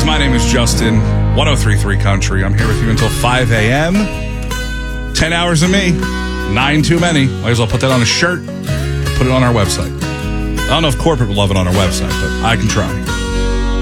guys, my name is Justin, 103.3 Country. I'm here with you until 5 a.m. 10 hours of me, 9 too many. Might as well put that on a shirt, put it on our website. I don't know if corporate would love it on our website, but I can try.